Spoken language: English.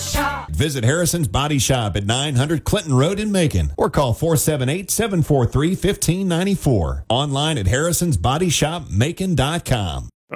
Shop. Visit Harrison's Body Shop at 900 Clinton Road in Macon or call 478-743-1594. Online at harrisonsbodyshopmacon.com.